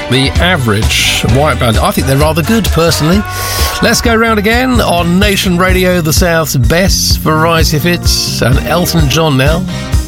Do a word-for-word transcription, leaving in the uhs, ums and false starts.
the average white band. I think they're rather good, personally. Let's go round again on Nation Radio, the South's best variety of hits, and Elton John now.